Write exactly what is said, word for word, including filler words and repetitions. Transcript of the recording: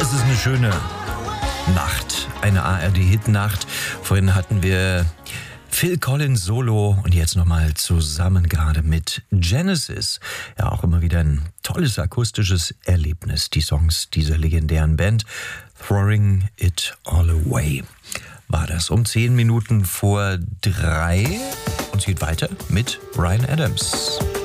Es ist eine schöne Nacht, eine A R D-Hit-Nacht. Vorhin hatten wir Phil Collins Solo und jetzt nochmal zusammen gerade mit Genesis. Ja, auch immer wieder ein tolles akustisches Erlebnis, die Songs dieser legendären Band. Throwing It All Away war das um zehn Minuten vor drei. Und es geht weiter mit Bryan Adams.